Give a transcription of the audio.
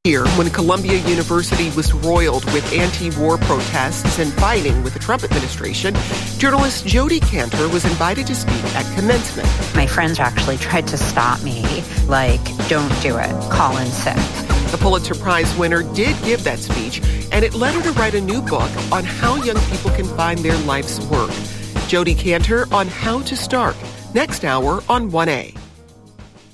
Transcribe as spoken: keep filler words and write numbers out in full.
Here, when Columbia University was roiled with anti-war protests and fighting with the Trump administration, journalist Jodi Kantor was invited to speak at commencement. My friends actually tried to stop me, like, don't do it, call in sick. The Pulitzer Prize winner did give that speech, and it led her to write a new book on how young people can find their life's work. Jodi Kantor on How to Start, next hour on one A.